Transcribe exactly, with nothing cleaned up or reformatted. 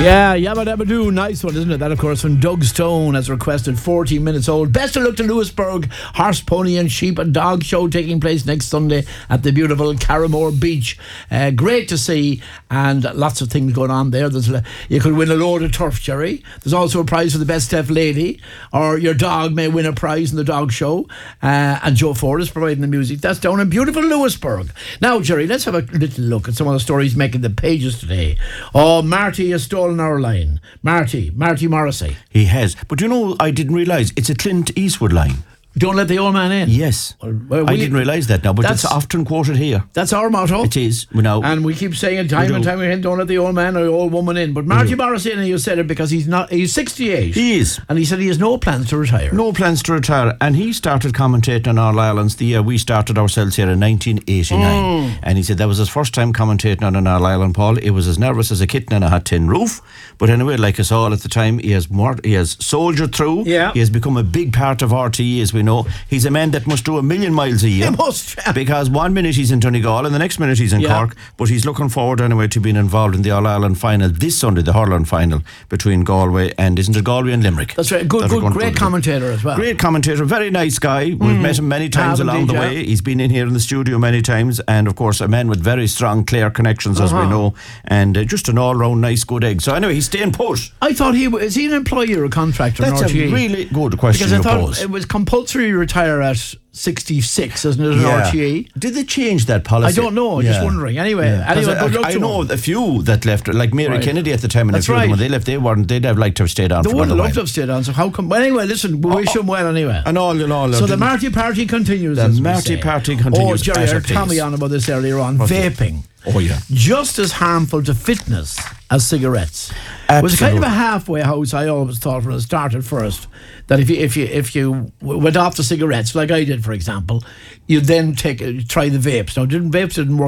Yeah, Yabba Dabba Doo, nice one, isn't it? That, of course, from Doug Stone, as requested, fourteen minutes old. Best of luck to Lewisburg Horse, Pony and Sheep and Dog Show taking place next Sunday at the beautiful Carramore Beach. Uh, great to see, and lots of things going on there. There's, you could win a load of turf, Jerry. There's also a prize for the best deaf lady, or your dog may win a prize in the Dog Show. Uh, and Joe Ford is providing the music. That's down in beautiful Lewisburg. Now, Jerry, let's have a little look at some of the stories making the pages today. Oh, Marty has stolen our line. Marty, Marty Morrissey. He has. But you know, I didn't realise it's a Clint Eastwood line. Don't let the old man in. Yes. Well, well, I we, didn't realise that now, but it's often quoted here. That's our motto. It is. We know. And we keep saying it time and time again, don't let the old man or the old woman in. But Marty Morrissey, and you said it because he's not, he's sixty-eight. He is. And he said he has no plans to retire. No plans to retire. And he started commentating on All Ireland's the year we started ourselves here in nineteen eighty-nine. Mm. And he said that was his first time commentating on an All Ireland, Paul. He was as nervous as a kitten in a hot tin roof. But anyway, like us all at the time, he has more, he has soldiered through. Yeah. He has become a big part of R T E, as we know. He's a man that must do a million miles a year. He must. Because one minute he's in Donegal and the next minute he's in yeah. Cork. But he's looking forward anyway to being involved in the All Ireland final this Sunday, the hurling final between Galway and, isn't it, Galway and Limerick? That's right. Good, good, great commentator as well. Great commentator, very nice guy. We've mm. met him many times ah, along indeed, the yeah. way. He's been in here in the studio many times, and of course a man with very strong Clare connections, as uh-huh. we know, and uh, just an all-round nice good egg. So anyway, he's staying put. I thought he was, is he an employee or a contractor? That's in R T E? a really good question. Because I thought pose. it was compulsory to retire at sixty-six, isn't it, in yeah. R T E? Did they change that policy? I don't know, yeah. just wondering. Anyway, yeah. anyway I, good luck I to know him. a few that left, like Mary right. Kennedy at the time, and That's a few right. of them, when they left, they weren't, they'd have liked to have stayed on they for would have a loved to while. have stayed on, so how come? Well, anyway, listen, we wish oh, him well anyway. And all in all. So the Marty Party continues. The as Marty we say. Party continues. Oh, Jerry, I heard Tommy on about this earlier on. What's Vaping. It? Oh, yeah. Just as harmful to fitness as cigarettes. Absolutely. It was kind of a halfway house, I always thought, when it started first, that if you if you if you went off the cigarettes, like I did, for example, you'd then take try the vapes. Now, didn't vapes didn't work